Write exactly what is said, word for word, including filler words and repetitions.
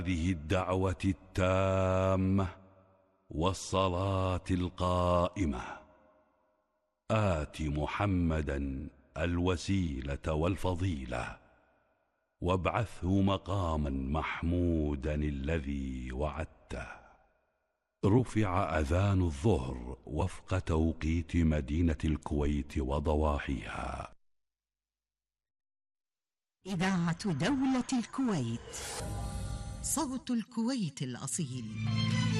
هذه الدعوة التامة والصلاة القائمة آت محمدا الوسيلة والفضيلة وابعثه مقاما محمودا الذي وعدته. رفع أذان الظهر وفق توقيت مدينة الكويت وضواحيها. إذاعة دولة الكويت، صوت الكويت الأصيل.